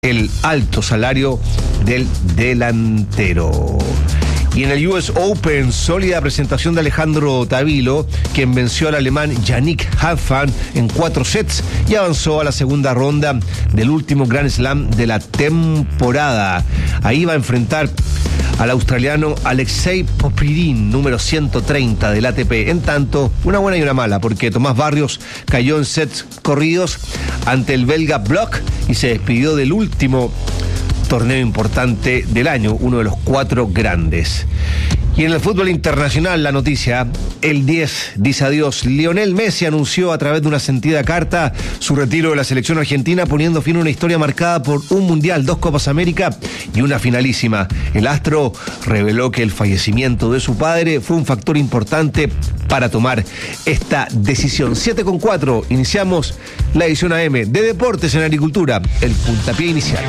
el alto salario del delantero. Y en el US Open, sólida presentación de Alejandro Tavilo, quien venció al alemán Yannick Hanfmann en 4 sets y avanzó a la segunda ronda del último Grand Slam de la temporada. Ahí va a enfrentar al australiano Alexei Popyrin, número 130 del ATP. En tanto, una buena y una mala, porque Tomás Barrios cayó en sets corridos ante el belga Bloch y se despidió del último torneo importante del año, uno de los 4 grandes. Y en el fútbol internacional, la noticia, el 10 dice adiós. Lionel Messi anunció a través de una sentida carta su retiro de la selección argentina, poniendo fin a una historia marcada por un Mundial, 2 Copas América y una finalísima. El astro reveló que el fallecimiento de su padre fue un factor importante para tomar esta decisión. 7:04, iniciamos la edición AM de Deportes en Agricultura, el puntapié inicial.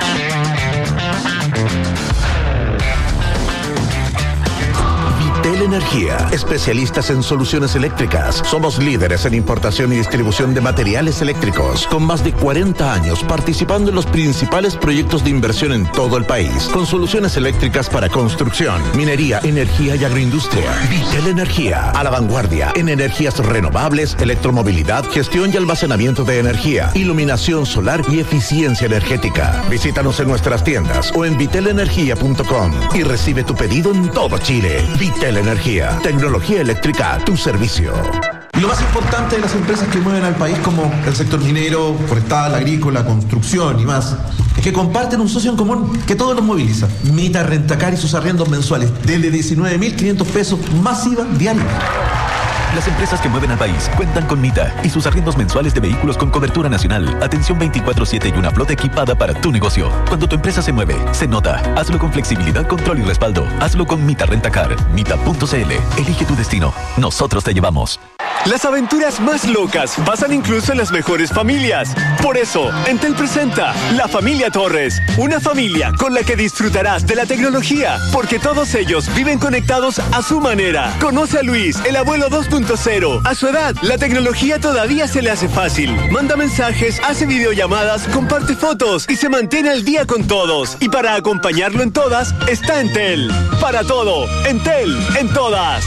Energía, especialistas en soluciones eléctricas. Somos líderes en importación y distribución de materiales eléctricos, con más de 40 años participando en los principales proyectos de inversión en todo el país, con soluciones eléctricas para construcción, minería, energía y agroindustria. Vitel Energía, a la vanguardia en energías renovables, electromovilidad, gestión y almacenamiento de energía, iluminación solar y eficiencia energética. Visítanos en nuestras tiendas o en vitelenergia.com y recibe tu pedido en todo Chile. Vitel Energía, tecnología eléctrica a tu servicio. Y lo más importante de las empresas que mueven al país, como el sector minero, forestal, agrícola, construcción y más, es que comparten un socio en común que todos los moviliza. Mita Rentacar y sus arriendos mensuales desde 19.500 pesos más IVA diario. Las empresas que mueven al país cuentan con Mita y sus arriendos mensuales de vehículos con cobertura nacional, atención 24/7 y una flota equipada para tu negocio. Cuando tu empresa se mueve, se nota. Hazlo con flexibilidad, control y respaldo. Hazlo con Mita Rentacar. Mita.cl. Elige tu destino. Nosotros te llevamos. Las aventuras más locas pasan incluso en las mejores familias. Por eso, Entel presenta La Familia Torres, una familia con la que disfrutarás de la tecnología, porque todos ellos viven conectados a su manera. Conoce a Luis, el abuelo 2.0. A su edad, la tecnología todavía se le hace fácil. Manda mensajes, hace videollamadas, comparte fotos y se mantiene al día con todos. Y para acompañarlo en todas, está Entel. Para todo, Entel, en todas.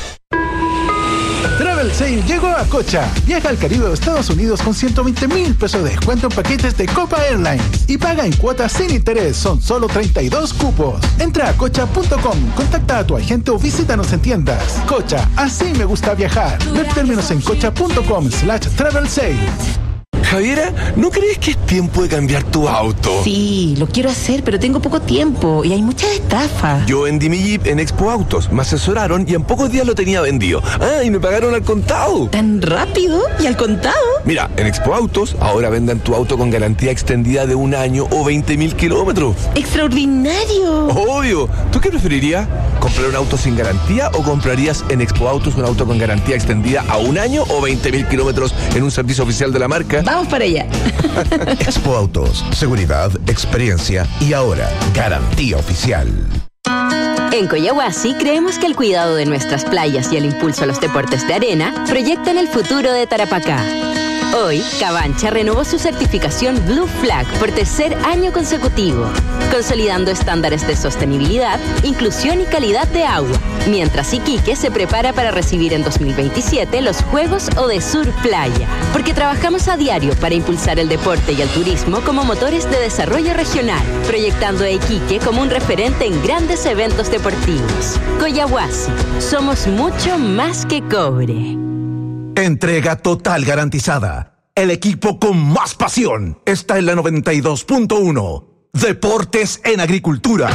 Travel Sale llegó a Cocha. Viaja al Caribe o Estados Unidos con 120,000 pesos de descuento en paquetes de Copa Airlines y paga en cuotas sin interés. Son solo 32 cupos. Entra a cocha.com, contacta a tu agente o visítanos en tiendas. Cocha, así me gusta viajar. Ver términos en cocha.com/travel sale. Javiera, ¿no crees que es tiempo de cambiar tu auto? Sí, lo quiero hacer, pero tengo poco tiempo y hay muchas estafas. Yo vendí mi Jeep en Expo Autos, me asesoraron y en pocos días lo tenía vendido. Ah, y me pagaron al contado. ¿Tan rápido? ¿Y al contado? Mira, en Expo Autos ahora venden tu auto con garantía extendida de 1 año o 20.000 kilómetros. ¡Extraordinario! Obvio. ¿Tú qué preferirías? ¿Comprar un auto sin garantía o comprarías en Expo Autos un auto con garantía extendida a 1 año o 20.000 kilómetros en un servicio oficial de la marca? Vamos para allá. Expo Autos, seguridad, experiencia y ahora garantía oficial. En Coyahuasi creemos que el cuidado de nuestras playas y el impulso a los deportes de arena proyectan el futuro de Tarapacá. Hoy, Cabancha renovó su certificación Blue Flag por 3er año consecutivo, consolidando estándares de sostenibilidad, inclusión y calidad de agua, mientras Iquique se prepara para recibir en 2027 los Juegos Odesur Playa, porque trabajamos a diario para impulsar el deporte y el turismo como motores de desarrollo regional, proyectando a Iquique como un referente en grandes eventos deportivos. Coyahuasi, somos mucho más que cobre. Entrega total garantizada. El equipo con más pasión está en la 92.1. Deportes en Agricultura.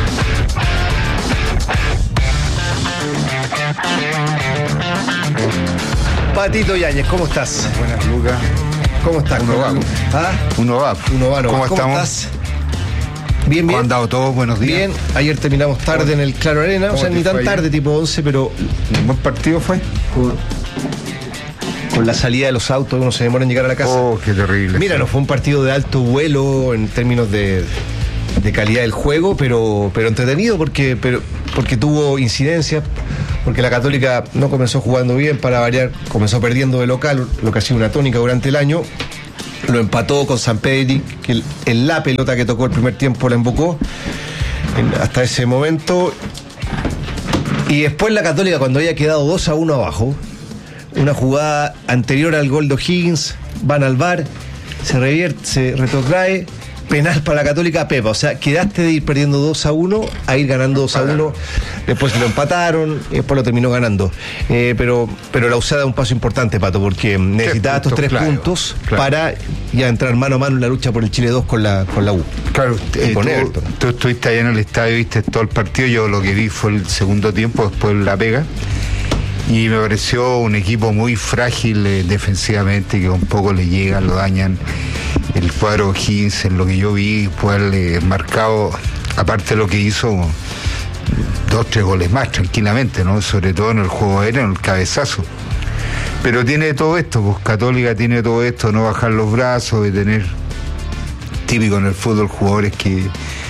Patito Yáñez, ¿cómo estás? Buenas, Lucas. ¿Cómo estás? Uno va. ¿Ah? Uno va. ¿Cómo estamos? estás? Bien, bien. ¿Cómo han andado todos? Buenos días. Bien, ayer terminamos tarde en el Claro Arena, o sea, ni tan tarde, tipo 11, pero... ¿Un buen partido fue? Con la salida de los autos, uno se demora en llegar a la casa. Oh, qué terrible. Mira, no fue un partido de alto vuelo en términos de calidad del juego, pero entretenido porque tuvo incidencias, porque la Católica no comenzó jugando bien, para variar, comenzó perdiendo de local, lo que ha sido una tónica durante el año. lo empató con Sampedri, que la pelota que tocó el primer tiempo la embocó hasta ese momento. Y después la Católica, cuando había quedado 2-1 abajo, una jugada anterior al gol de O'Higgins, van al VAR, se revierte, se retrotrae, penal para la Católica, Pepa. O sea, quedaste de ir perdiendo 2-1 a ir ganando 2-1. Después lo empataron y después lo terminó ganando. Pero la UCA da un paso importante, Pato, porque necesitaba estos 3 puntos para ya entrar mano a mano en la lucha por el Chile 2 con la U. Claro, tú estuviste allá en el estadio, viste todo el partido. Yo lo que vi fue el segundo tiempo, después la pega. Y me pareció un equipo muy frágil defensivamente, que un poco le llegan, lo dañan. El cuadro O'Higgins, en lo que yo vi, fue marcado, aparte de lo que hizo, 2-3 goles más tranquilamente, ¿no? Sobre todo en el juego aéreo, en el cabezazo. Pero tiene todo esto, pues Católica tiene todo esto, no bajar los brazos, de tener, típico en el fútbol, jugadores que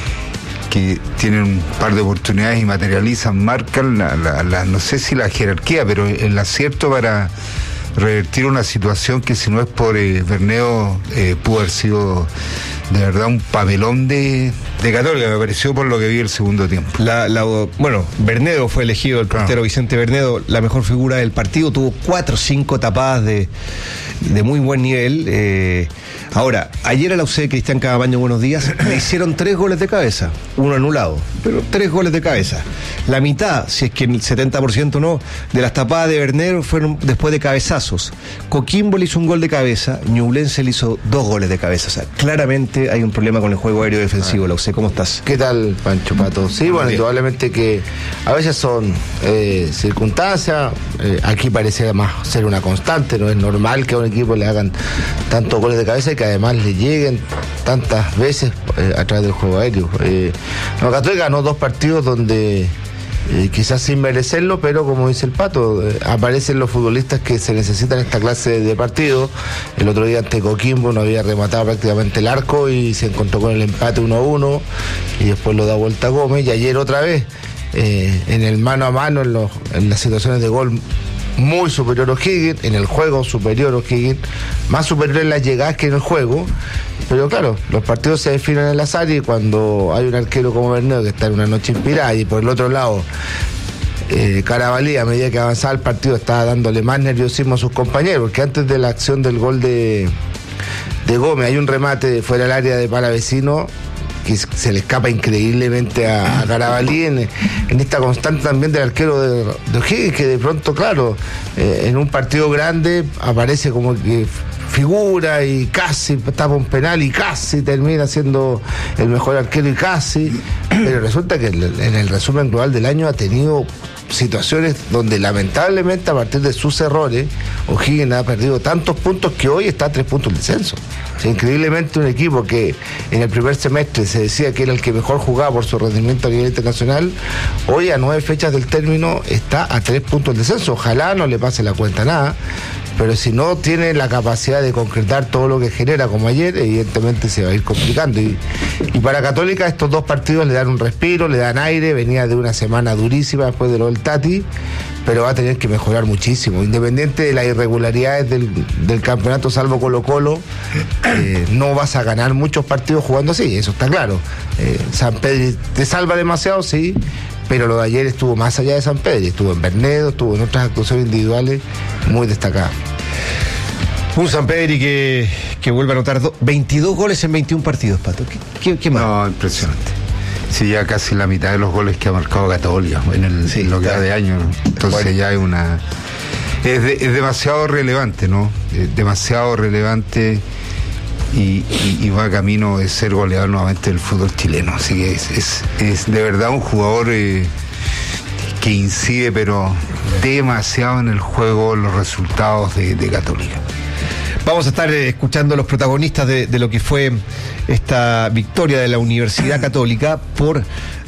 tienen un par de oportunidades y materializan, marcan no sé si la jerarquía, pero el acierto para revertir una situación que, si no es por Bernedo, pudo haber sido de verdad un papelón de Católica, me pareció, por lo que vi el segundo tiempo. Bueno, Bernedo fue elegido, el portero Vicente Bernedo, la mejor figura del partido, tuvo 4 o 5 tapadas de muy buen nivel. Ahora, ayer a la UC, Cristian Camaño, buenos días, le hicieron 3 goles de cabeza, uno anulado, pero 3 goles de cabeza. La mitad, si es que el 70% no, de las tapadas de Bernedo fueron después de cabezazos. Coquimbo le hizo un gol de cabeza, Ñublense le hizo 2 goles de cabeza. O sea, claramente hay un problema con el juego aéreo defensivo. La UC, ¿cómo estás? ¿Qué tal, Pancho Pato? Sí, bueno, indudablemente que a veces son circunstancias. Aquí parece más ser una constante, no es normal que a un equipo le hagan tantos goles de cabeza y que además le lleguen tantas veces a través del juego aéreo. Católica ganó 2 partidos donde quizás sin merecerlo, pero como dice el Pato, aparecen los futbolistas que se necesitan en esta clase de partido. El otro día ante Coquimbo no había rematado prácticamente el arco y se encontró con el empate 1-1 y después lo da vuelta Gómez, y ayer otra vez en el mano a mano, en las situaciones de gol, muy superior O'Higgins, en el juego superior O'Higgins, más superior en las llegadas que en el juego. Pero claro, los partidos se definen en el azar, y cuando hay un arquero como Bernedo que está en una noche inspirada, y por el otro lado Carabalí, a medida que avanzaba el partido, estaba dándole más nerviosismo a sus compañeros, porque antes de la acción del gol de Gómez hay un remate fuera del área de Palavecino que se le escapa increíblemente a Carabalí en esta constante también del arquero de O'Higgins, que de pronto, claro, en un partido grande aparece como que figura y casi tapa un penal y casi termina siendo el mejor arquero y casi, pero resulta que en el resumen global del año ha tenido situaciones donde lamentablemente a partir de sus errores O'Higgins ha perdido tantos puntos que hoy está a 3 puntos del descenso. O sea, increíblemente un equipo que en el primer semestre se decía que era el que mejor jugaba por su rendimiento a nivel internacional, hoy a 9 fechas del término está a 3 puntos del descenso. Ojalá no le pase la cuenta nada, pero si no tiene la capacidad de concretar todo lo que genera como ayer, evidentemente se va a ir complicando. Y para Católica estos 2 partidos le dan un respiro, le dan aire. Venía de una semana durísima después de lo del Tati, pero va a tener que mejorar muchísimo. Independiente de las irregularidades del campeonato, salvo Colo-Colo, no vas a ganar muchos partidos jugando así, eso está claro. Sampedri te salva demasiado, sí, pero lo de ayer estuvo más allá de Sampedri, estuvo en Bernedo, estuvo en otras actuaciones individuales muy destacadas. Un Sampedri que vuelve a anotar 22 goles en 21 partidos, Pato. ¿Qué más? No, impresionante. Sí, ya casi la mitad de los goles que ha marcado Católica en lo que va de año, ¿no? Entonces bueno, ya es demasiado relevante, ¿no? Demasiado relevante y va camino de ser goleador nuevamente del fútbol chileno. Así que es de verdad un jugador que incide, pero demasiado en el juego, los resultados de Católica. Vamos a estar escuchando a los protagonistas de lo que fue esta victoria de la Universidad Católica por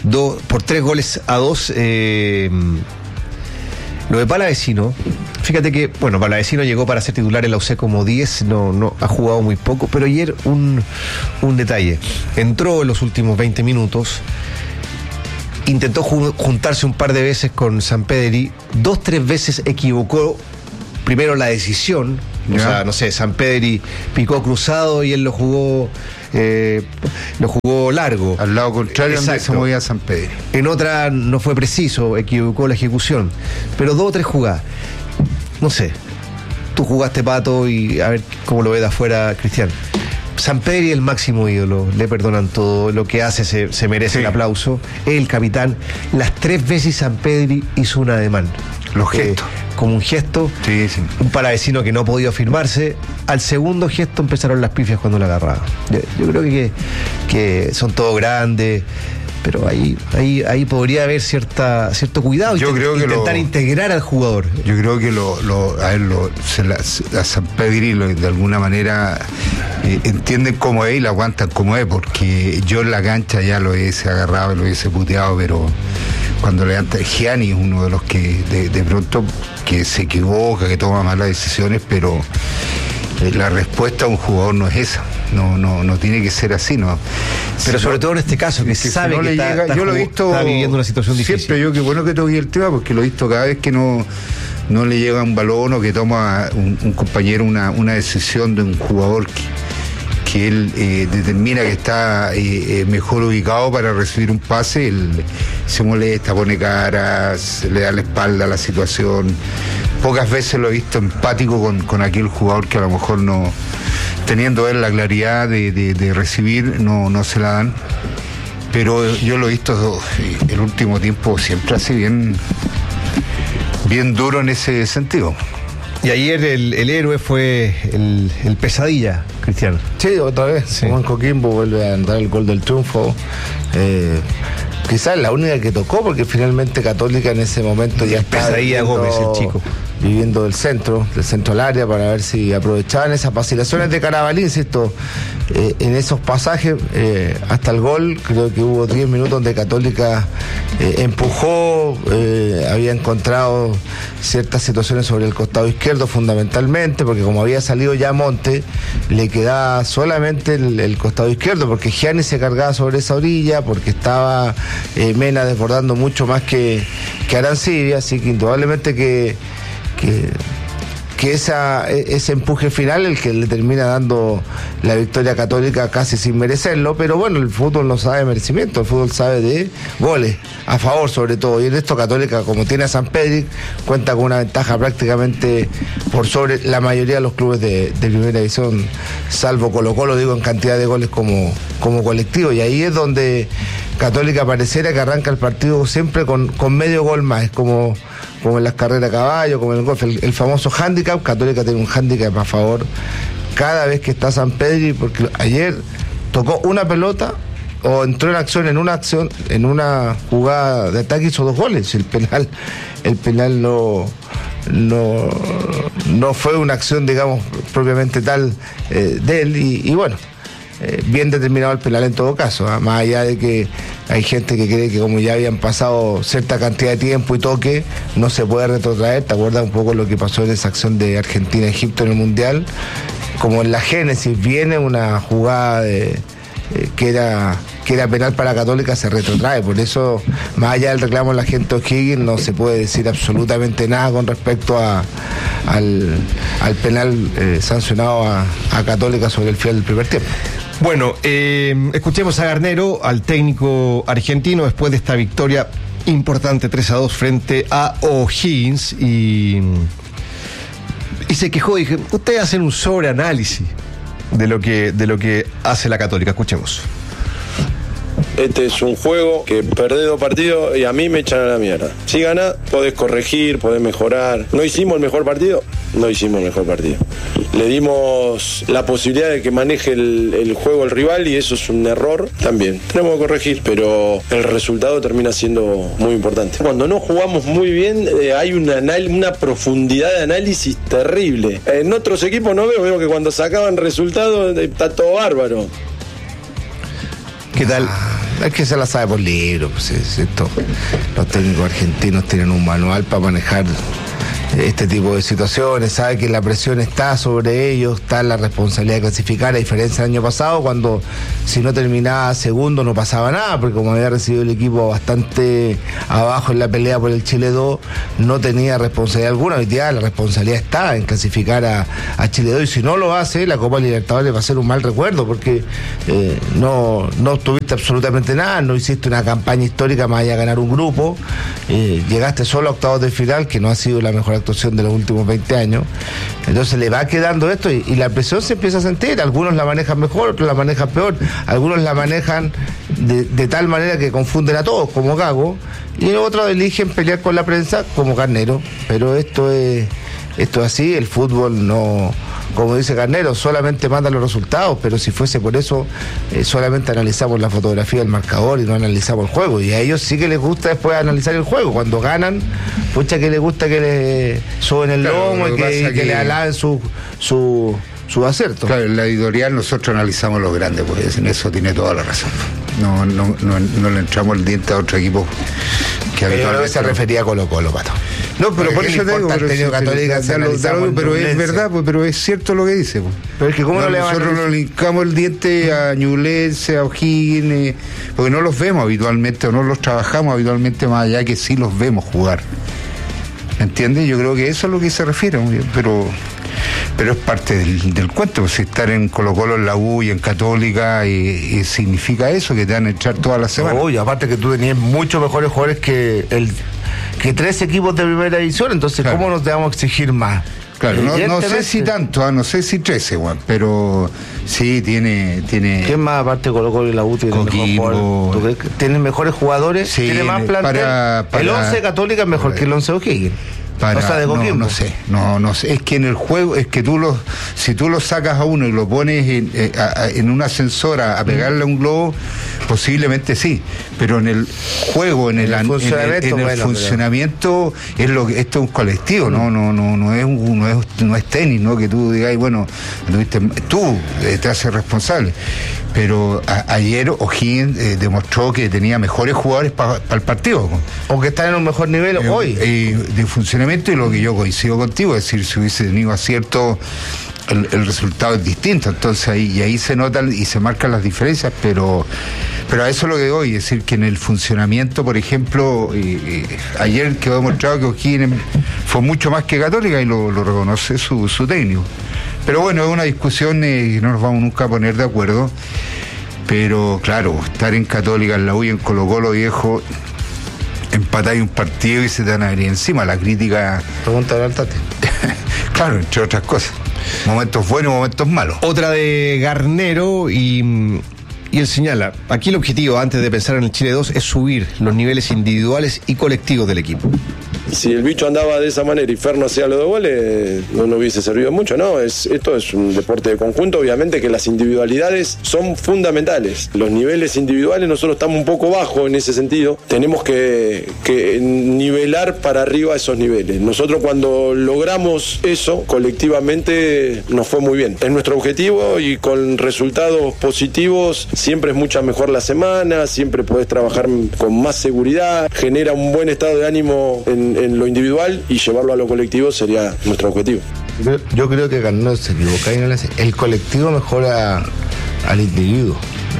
3-2. Lo de Palavecino, fíjate que, bueno, Palavecino llegó para ser titular en la UC como 10, no ha jugado muy poco, pero ayer un detalle. Entró en los últimos 20 minutos, intentó juntarse un par de veces con Sampedri, 2-3 veces equivocó primero la decisión O sea, no sé, Sampedri picó cruzado y él lo jugó largo. Al lado contrario, donde se movía Sampedri. En otra no fue preciso, equivocó la ejecución. Pero 2 o 3 jugadas. No sé. Tú jugaste, Pato, y a ver cómo lo ve de afuera, Cristian. Sampedri es el máximo ídolo, le perdonan todo, lo que hace se merece el aplauso. Es el capitán. Las 3 veces Sampedri hizo un ademán. Los gestos. Como un gesto, un paravecino que no podía firmarse. Al segundo gesto empezaron las pifias cuando la agarraba. Yo creo que son todos grandes, pero ahí podría haber cierto cuidado. Yo creo que intentar integrar al jugador. Yo creo que a Sampedri de alguna manera entienden cómo es y la aguantan como es, porque yo en la cancha ya lo hubiese agarrado, lo hubiese puteado, pero cuando levanta Gianni es uno de los que de pronto que se equivoca, que toma malas decisiones, pero la respuesta a un jugador no es esa. No tiene que ser así, ¿no? Pero sobre todo en este caso, que sabe que está viviendo una situación difícil. Siempre qué bueno que toqué el tema, porque lo he visto cada vez que no le llega un balón o que toma un compañero una decisión de un jugador que él determina que está mejor ubicado para recibir un pase, él se molesta, pone caras, le da la espalda a la situación. Pocas veces lo he visto empático con aquel jugador que a lo mejor no, teniendo él la claridad de recibir, no se la dan. Pero yo lo he visto el último tiempo siempre así bien duro en ese sentido. Y ayer el héroe fue el Pesadilla, Cristiano. Sí, otra vez. Sí. Juan Coquimbo vuelve a dar el gol del triunfo. Quizás la única que tocó, porque finalmente Católica en ese momento ya está. Pesadilla Gómez, el chico. Viviendo del centro al área, para ver si aprovechaban esas vacilaciones de Carabalí, insisto, en esos pasajes hasta el gol. Creo que hubo 10 minutos donde Católica empujó, había encontrado ciertas situaciones sobre el costado izquierdo fundamentalmente, porque como había salido ya Monte, le quedaba solamente el costado izquierdo, porque Gianni se cargaba sobre esa orilla, porque estaba Mena desbordando mucho más que Arancibia, así que indudablemente que ese empuje final el que le termina dando la victoria Católica casi sin merecerlo, pero bueno, el fútbol no sabe de merecimiento, el fútbol sabe de goles a favor sobre todo, y en esto Católica, como tiene a Sampedri, cuenta con una ventaja prácticamente por sobre la mayoría de los clubes de primera división, salvo Colo-Colo, digo, en cantidad de goles como colectivo, y ahí es donde Católica pareciera que arranca el partido siempre con medio gol más, es como en las carreras a caballo, como en el golf, el famoso handicap. Católica tiene un handicap a favor cada vez que está Sampedri, porque ayer tocó una pelota o entró en acción en una jugada de ataque, hizo 2 goles. El penal no fue una acción, digamos, propiamente tal de él, y bueno, bien determinado el penal en todo caso, más allá de que hay gente que cree que como ya habían pasado cierta cantidad de tiempo y toque, no se puede retrotraer. ¿Te acuerdas un poco lo que pasó en esa acción de Argentina-Egipto en el Mundial? Como en la génesis viene una jugada que era penal para Católica, se retrotrae. Por eso, más allá del reclamo de la gente O'Higgins, no se puede decir absolutamente nada con respecto al penal sancionado a Católica sobre el final del primer tiempo. Bueno, escuchemos a Garnero, al técnico argentino, después de esta victoria importante 3-2 frente a O'Higgins, y se quejó. Dije, ustedes hacen un sobreanálisis de lo que hace la Católica. Escuchemos. Este es un juego que perdés 2 partidos y a mí me echan a la mierda. Si ganás, podés corregir, podés mejorar. ¿No hicimos el mejor partido? No hicimos el mejor partido. Le dimos la posibilidad de que maneje el juego el rival, y eso es un error también. Tenemos que corregir, pero el resultado termina siendo muy importante. Cuando no jugamos muy bien, hay una profundidad de análisis terrible. En otros equipos no veo que cuando sacaban resultados está todo bárbaro. ¿Qué tal? Es que se la sabe por libro, pues los técnicos argentinos tienen un manual para manejar este tipo de situaciones, sabe que la presión está sobre ellos, está la responsabilidad de clasificar, a diferencia del año pasado, cuando si no terminaba segundo no pasaba nada, porque como había recibido el equipo bastante abajo en la pelea por el Chile 2, no tenía responsabilidad alguna. Hoy día la responsabilidad está en clasificar a Chile 2, y si no lo hace, la Copa Libertadores va a ser un mal recuerdo, porque no obtuviste absolutamente nada, no hiciste una campaña histórica más allá de ganar un grupo, llegaste solo a octavos de final, que no ha sido la mejor actuación de los últimos 20 años. Entonces le va quedando esto, y la presión se empieza a sentir. Algunos la manejan mejor, otros la manejan peor, algunos la manejan de tal manera que confunden a todos, como Gago, y otros eligen pelear con la prensa como Carnero. Pero esto es así. El fútbol no, como dice Carnero, solamente manda los resultados, pero si fuese por eso, solamente analizamos la fotografía del marcador y no analizamos el juego. Y a ellos sí que les gusta después analizar el juego. Cuando ganan, pucha que les gusta que les suben el lomo y que le alaben su acierto. Claro, en la editorial nosotros analizamos los grandes, pues en eso tiene toda la razón. No le entramos el diente a otro equipo que habitualmente se refería a Colo-Colo, Pato. No, pero por eso te digo, pero es verdad, pues, pero es cierto lo que dice. Pues. Pero es que ¿cómo nosotros no le hincamos el diente a Ñublense, a O'Higgins, porque no los vemos habitualmente o no los trabajamos habitualmente, más allá que sí los vemos jugar. ¿Entiendes? Yo creo que eso es lo que se refiere, pero es parte del cuento, pues estar en Colo-Colo, en la U y en Católica, y significa eso, que te van a echar toda la semana. Oye, aparte que tú tenías muchos mejores jugadores que 3 equipos de primera división, entonces claro. ¿Cómo nos te vamos a exigir más? Claro, no sé si tanto, no sé si 13, Juan, pero sí tiene. ¿Quién más aparte de Colo-Colo y la U tiene mejor jugador? ¿Tú crees que tienen mejores jugadores? Sí, ¿tiene más plantel? El 11 Católica es mejor que el 11 O'Higgins. No sé, es que en el juego, es que si tú lo sacas a uno y lo pones en un ascensor a pegarle a un globo, posiblemente sí, pero en el juego, en el funcionamiento, esto es un colectivo, no es tenis, ¿no? Que tú digas, bueno, tú te haces responsable. Pero ayer O'Higgins demostró que tenía mejores jugadores para el partido. O que están en un mejor nivel hoy. De funcionamiento, y lo que yo coincido contigo, es decir, si hubiese tenido acierto, el resultado es distinto. Entonces ahí se notan y se marcan las diferencias, pero a eso es lo que voy, es decir, que en el funcionamiento, por ejemplo, ayer quedó demostrado que O'Higgins fue mucho más que Católica, y lo reconoce su técnico. Pero bueno, es una discusión que no nos vamos nunca a poner de acuerdo. Pero claro, estar en Católica, en la U y en Colo-Colo, viejo, empatáis un partido y se te van a venir encima. La crítica. Pregúntale al Tati. Claro, entre otras cosas. Momentos buenos, momentos malos. Otra de Garnero y él señala, aquí el objetivo, antes de pensar en el Chile 2, es subir los niveles individuales y colectivos del equipo. Si el bicho andaba de esa manera y Fer no hacía los 2 goles, no nos hubiese servido mucho, ¿no? Esto es un deporte de conjunto, obviamente que las individualidades son fundamentales. Los niveles individuales, nosotros estamos un poco bajo en ese sentido, tenemos que nivelar para arriba esos niveles. Nosotros cuando logramos eso, colectivamente nos fue muy bien. Es nuestro objetivo, y con resultados positivos siempre es mucho mejor la semana, siempre podés trabajar con más seguridad, genera un buen estado de ánimo en lo individual, y llevarlo a lo colectivo sería nuestro objetivo. Yo creo que Carnero se equivoca y no le hace. El colectivo mejora al individuo.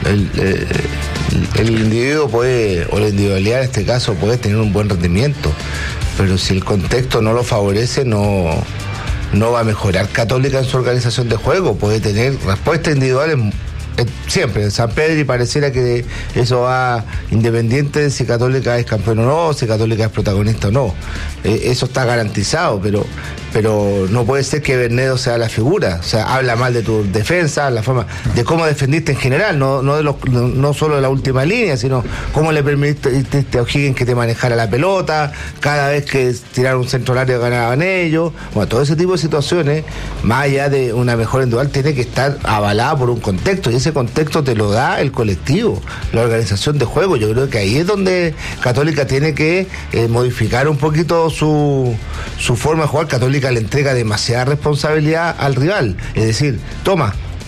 El individuo puede, o la individualidad en este caso, puede tener un buen rendimiento, pero si el contexto no lo favorece, no va a mejorar Católica en su organización de juego. Puede tener respuestas individuales siempre en San Pedro, y pareciera que eso va independiente de si Católica es campeón o no, si Católica es protagonista o no. Eso está garantizado, pero no puede ser que Bernedo sea la figura. O sea, habla mal de tu defensa, la forma de cómo defendiste en general, no solo de la última línea, sino cómo le permitiste a O'Higgins que te manejara la pelota, cada vez que tiraron un centro al área ganaban ellos. Bueno, todo ese tipo de situaciones, más allá de una mejora individual, tiene que estar avalada por un contexto, y ese contexto te lo da el colectivo, la organización de juego. Yo creo que ahí es donde Católica tiene que modificar un poquito su forma de jugar. Católica le entrega demasiada responsabilidad al rival, es decir, toma,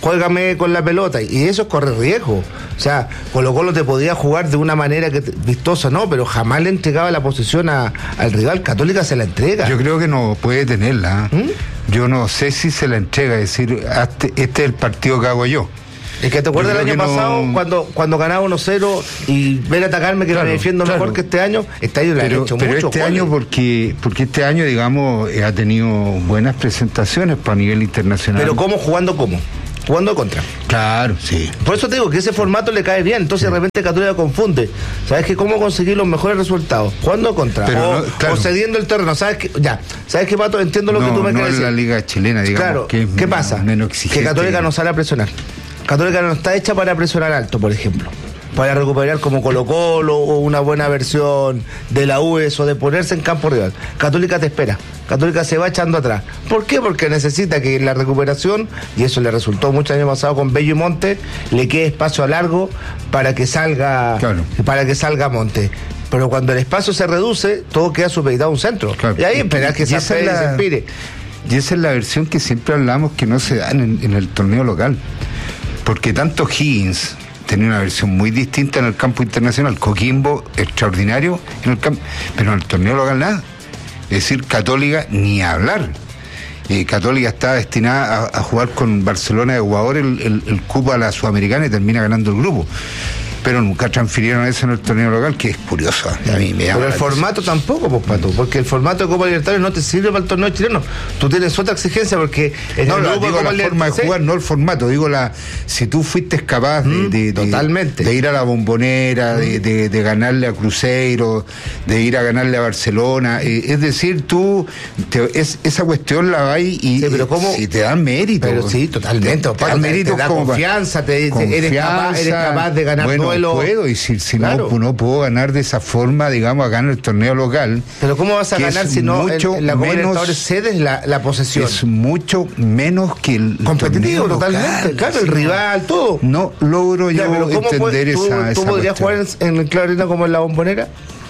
juégame con la pelota, y eso es correr riesgo. O sea, Colo-Colo te podía jugar de una manera vistosa, no, pero jamás le entregaba la posesión al rival. Católica se la entrega. Yo creo que no puede tenerla. Yo no sé si se la entrega, es decir, este es el partido que hago yo. Es que te acuerdas del año pasado cuando ganaba 1-0 y ver atacarme que me defiendo mejor que este año. Este año le han hecho pero mucho. Este año porque este año, digamos, ha tenido buenas presentaciones para nivel internacional. Pero jugando contra. Claro, sí. Por eso te digo que ese formato le cae bien. Entonces de repente Católica confunde. ¿Sabes que cómo conseguir los mejores resultados? Jugando contra. O cediendo el terreno. ¿Sabes qué, Pato? Entiendo lo que tú me quieres decir. No es la liga chilena, digamos. Claro. Que es ¿Qué pasa? Menos exigente. Que Católica no sale a presionar. Católica no está hecha para presionar alto, por ejemplo. Para recuperar como Colo-Colo o una buena versión de la UES o de ponerse en campo rival. Católica te espera. Católica se va echando atrás. ¿Por qué? Porque necesita que en la recuperación, y eso le resultó mucho el año pasado con Bello y Monte, le quede espacio a largo para que salga Monte. Pero cuando el espacio se reduce, todo queda supeditado a un centro. Claro. Y ahí esperar que se inspire. Y esa es la versión que siempre hablamos que no se da en el torneo local. Porque tanto Higgins tenía una versión muy distinta en el campo internacional, Coquimbo extraordinario en el campo, pero en el torneo local nada. Es decir, Católica ni hablar. Católica está destinada a jugar con Barcelona de Ecuador el cupo a la Sudamericana y termina ganando el grupo. Pero nunca transfirieron eso en el torneo local, que es curioso. A mí me pero el formato tampoco, pues, Pato, porque el formato de Copa Libertadores no te sirve para el torneo chileno. Tú tienes otra exigencia porque digo la forma de jugar, no el formato. Digo si tú fuiste capaz de ir a la Bombonera, de ganarle a Cruzeiro, de ir a ganarle a Barcelona, es decir, esa cuestión la vas y si te dan mérito. Pero sí, totalmente. Te dan mérito, te da confianza, eres capaz de ganar. No puedo, y si claro. no puedo ganar de esa forma, digamos, acá en el torneo local. Pero ¿cómo vas a ganar si no en la Copa Libertadores cedes la posesión? Es mucho menos que el competitivo totalmente, local, claro, el rival, todo. No logro yo entender esa ¿Tú podrías jugar en el Claro Arena como en la Bombonera?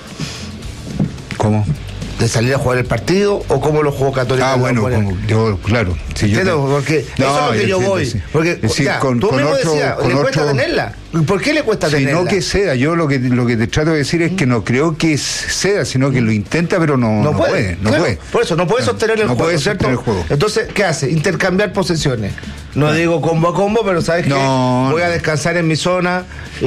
¿Cómo? ¿De salir a jugar el partido o cómo lo jugó Católica? Claro. Si porque eso es lo que yo voy. Sí. Porque tú mismo decías, le cuesta tenerla. ¿Por qué le cuesta tenerla? No que ceda. Yo lo que te trato de decir es que no creo que ceda, sino que lo intenta, pero no puede. No puede. Por eso, no puede sostener el juego, ¿cierto? Entonces, ¿qué hace? Intercambiar posesiones. No digo combo a combo, pero ¿sabes qué? Voy a descansar en mi zona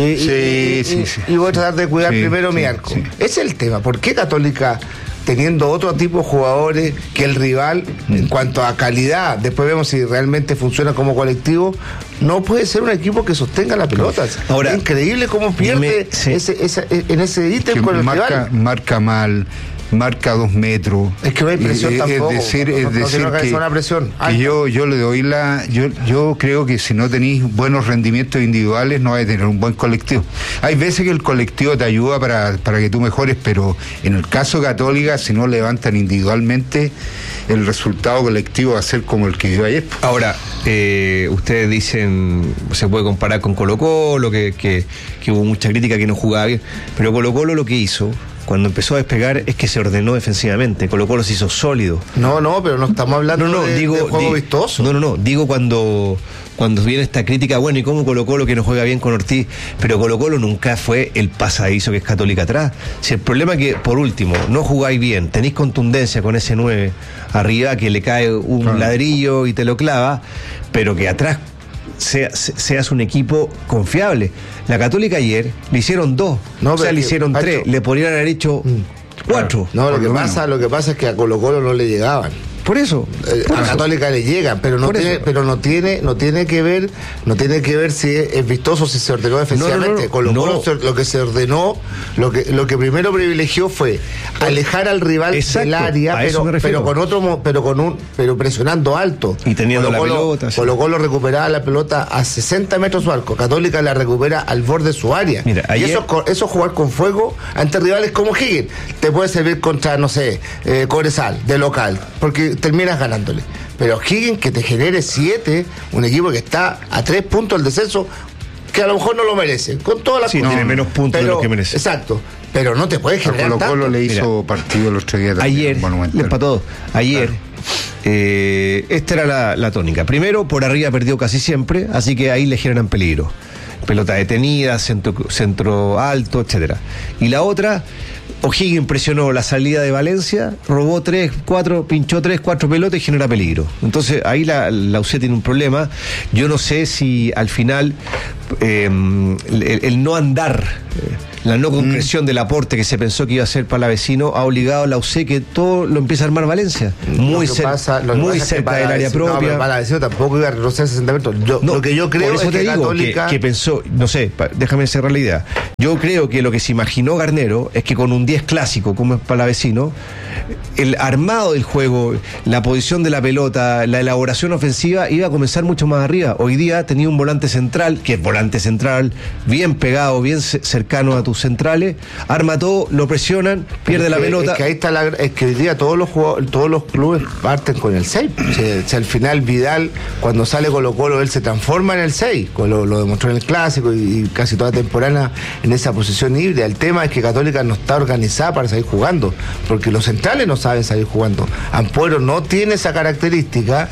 y voy a tratar de cuidar primero mi arco. Ese es el tema. ¿Por qué Católica, teniendo otro tipo de jugadores que el rival, en cuanto a calidad, después vemos si realmente funciona como colectivo, no puede ser un equipo que sostenga la pelota? Ahora, es increíble cómo pierde en ese ítem con el rival. Marca mal, marca 2 metros. Es que no hay presión tampoco. Es decir que una presión yo le doy yo creo que si no tenéis buenos rendimientos individuales no vais a tener un buen colectivo. Hay veces que el colectivo te ayuda para que tú mejores, pero en el caso Católica, si no levantan individualmente, el resultado colectivo va a ser como el que dio ayer. Ahora, ustedes dicen, se puede comparar con Colo-Colo, que hubo mucha crítica que no jugaba bien, pero Colo-Colo lo que hizo cuando empezó a despegar es que se ordenó defensivamente. Colo-Colo se hizo sólido. Pero no estamos hablando de juego vistoso. Digo cuando viene esta crítica, bueno, ¿y cómo Colo-Colo que no juega bien con Ortiz? Pero Colo-Colo nunca fue el pasadizo que es Católica atrás. Si el problema es que, por último, no jugáis bien, tenéis contundencia con ese 9 arriba que le cae un ladrillo y te lo clava, pero que atrás seas un equipo confiable. La Católica ayer le hicieron 2, le hicieron 3, le podrían haber hecho 4. Lo que pasa es que a Colo-Colo no le llegaban. Por eso. A Católica le llegan, pero no tiene que ver si es vistoso, si se ordenó defensivamente. Colo-Colo lo que se ordenó, lo que primero privilegió fue alejar al rival del área, pero presionando alto. Y teniendo la pelota. Colo-Colo recuperaba la pelota a 60 metros su arco. Católica la recupera al borde de su área. Mira, ayer, y eso jugar con fuego ante rivales como Higgins te puede servir contra, Cobresal, de local, porque terminas ganándole. Pero Higgins, que te genere 7, un equipo que está a 3 puntos del descenso, que a lo mejor no lo merece, con todas las cosas. Tiene menos puntos de los que merece. Exacto. Pero no te puedes generar Colo Colo le hizo partido el otro día también. Ayer, le empató. Ayer, esta era la tónica. Primero, por arriba perdió casi siempre, así que ahí le generan peligro. Pelota detenida, centro alto, etcétera. Y la otra, O'Higgins presionó la salida de Valencia, robó pinchó 3-4 pelotas y genera peligro. Entonces ahí la UC tiene un problema. Yo no sé si al final el no andar, la no concreción del aporte que se pensó que iba a ser para la vecino ha obligado a la UC que todo lo empieza a armar Valencia. Muy cerca del área propia. No, para la vecino tampoco iba a retroceder 60 metros. Lo que yo creo es que Católica... que pensó, no sé, déjame cerrar la idea. Yo creo que lo que se imaginó Garnero es que con un 10 clásico como es para la vecino, el armado del juego, la posición de la pelota, la elaboración ofensiva iba a comenzar mucho más arriba. Hoy día tenía un volante central, que es volante central, bien pegado, bien cercano a tus centrales, arma todo, lo presionan, pierde la pelota. Es que ahí está es que hoy día todos los clubes parten con el 6. Si al final Vidal, cuando sale Colo Colo, él se transforma en el 6, lo demostró en el clásico y casi toda temporada en esa posición híbrida. El tema es que Católica no está organizada para salir jugando, porque los centrales no saben salir jugando. Ampuero no tiene esa característica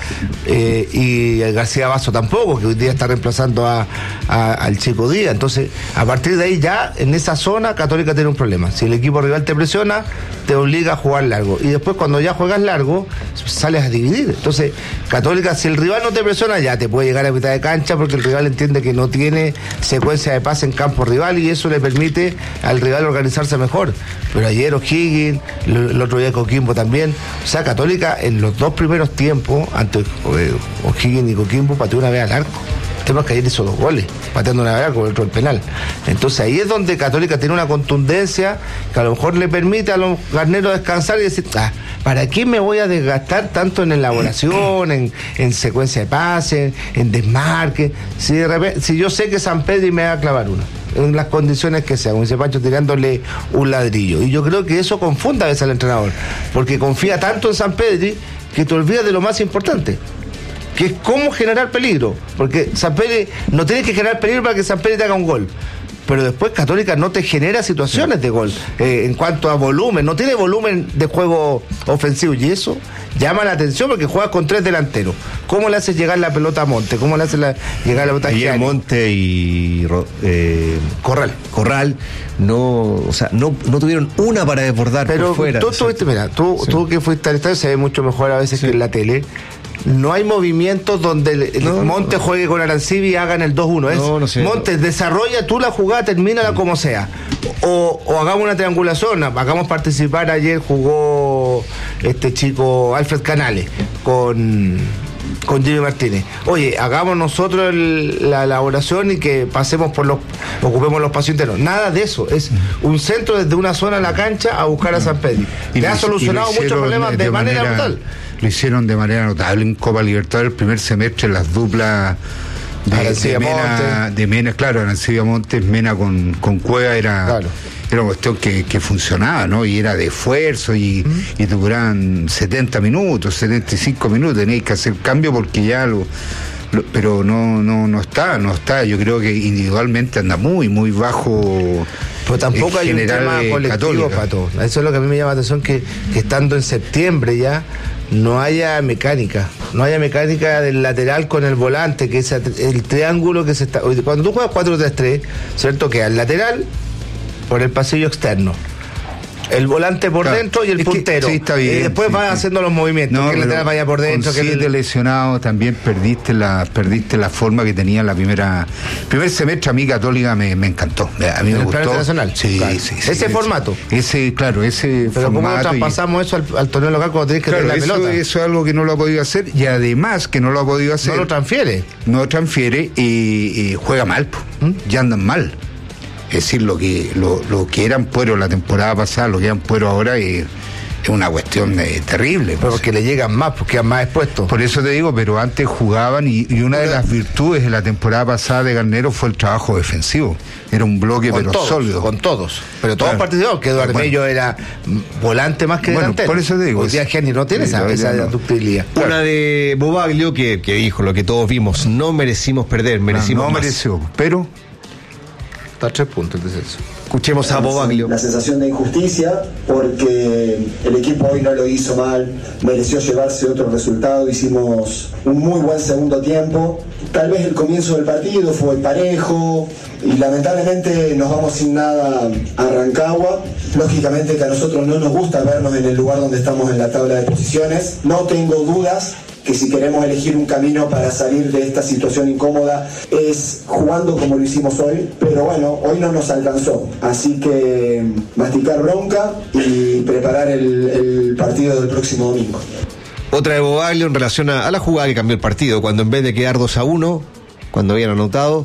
y García Basso tampoco, que hoy día está reemplazando al Chico Díaz. Entonces, a partir de ahí ya, en esa zona, Católica tiene un problema. Si el equipo rival te presiona, te obliga a jugar largo. Y después, cuando ya juegas largo, sales a dividir. Entonces, Católica, si el rival no te presiona, ya te puede llegar a mitad de cancha, porque el rival entiende que no tiene secuencia de pase en campo rival y eso le permite al rival organizarse mejor. Pero ayer O'Higgins, el otro día Coquimbo también. O sea, Católica en los dos primeros tiempos, ante O'Higgins y Coquimbo, pateó una vez al arco. El tema es que ayer hizo 2 goles, pateando una vez con el otro el penal. Entonces ahí es donde Católica tiene una contundencia que a lo mejor le permite a los garneros descansar y decir, ¿para qué me voy a desgastar tanto en elaboración, en secuencia de pases, en desmarque? Si yo sé que San Pedro me va a clavar una, en las condiciones que sea, como dice Pancho, tirándole un ladrillo. Y yo creo que eso confunde a veces al entrenador, porque confía tanto en San Pedro que te olvidas de lo más importante, que es cómo generar peligro, porque San Pedro no tiene que generar peligro para que San Pedro te haga un gol, pero después Católica no te genera situaciones de gol en cuanto a volumen, no tiene volumen de juego ofensivo, y eso llama la atención porque juegas con 3 delanteros. ¿Cómo le haces llegar la pelota a Monte? ¿Cómo le haces llegar la pelota a Ayer Monte y Corral no tuvieron una para desbordar. Pero por fuera. Tú que fuiste al estadio, se ve mucho mejor a veces que en la tele. No hay movimientos donde Monte juegue con Arancibia y hagan el 2-1. Monte, desarrolla tú la jugada, termínala como sea. O hagamos una triangulación. Hagamos participar, ayer jugó este chico Alfred Canales con Jimmy Martínez. Oye, hagamos nosotros la elaboración y que ocupemos los espacios internos. Nada de eso. Es un centro desde una zona de la cancha a buscar a San Pedro. Le ha solucionado muchos problemas de manera brutal. Lo hicieron de manera notable en Copa Libertadores el primer semestre, las duplas de Mena, claro, Arancibia Montes, Mena con Cueva era una cuestión que funcionaba, ¿no? Y era de esfuerzo y duraban 70 minutos, 75 minutos, tenéis que hacer cambio porque ya pero no está. Yo creo que individualmente anda muy, muy bajo. Pero tampoco hay un tema colectivo, Pato. Eso es lo que a mí me llama la atención, que estando en septiembre ya no haya mecánica del lateral con el volante, que es el triángulo que se está. Cuando tú juegas 4-3-3, ¿cierto? Que al lateral por el pasillo externo, el volante por dentro y el puntero. Sí, está bien, y después vas haciendo los movimientos, que el lateral vaya por dentro. Con 7 lesionados también perdiste la forma que tenía la primer semestre. A mí Católica me encantó. A mí me gustó. Internacional. Sí, claro. sí. Ese formato. Ese Pero formato. ¿cómo traspasamos eso al torneo local cuando tenés que tener la pelota? Eso es algo que no lo ha podido hacer, y además que no lo ha podido hacer. No lo transfiere y juega mal. Ya andan mal. Es decir, lo que eran Puero la temporada pasada, lo que eran Puero ahora es una cuestión terrible. Pero porque le llegan más, porque quedan más expuestos. Por eso te digo, pero antes jugaban y una de las virtudes de la temporada pasada de Garnero fue el trabajo defensivo. Era un bloque sólido. Con todos. Pero todos participaron, que Eduardo Mello era volante más que delantero. Por eso te digo. Hoy día Genny no tiene esa ductilidad. Una de Bobaglio que dijo lo que todos vimos: no merecimos perder, merecimos más. No mereció, pero Está a 3 puntos el descenso. Escuchemos a Bobaglio. La sensación de injusticia, porque el equipo hoy no lo hizo mal, mereció llevarse otro resultado, hicimos un muy buen segundo tiempo. Tal vez el comienzo del partido fue parejo y lamentablemente nos vamos sin nada a Rancagua. Lógicamente que a nosotros no nos gusta vernos en el lugar donde estamos en la tabla de posiciones. No tengo dudas que si queremos elegir un camino para salir de esta situación incómoda es jugando como lo hicimos hoy, pero bueno, hoy no nos alcanzó, así que masticar bronca y preparar el partido del próximo domingo. Otra de Bobaglio en relación a la jugada que cambió el partido, cuando en vez de quedar 2-1, cuando habían anotado,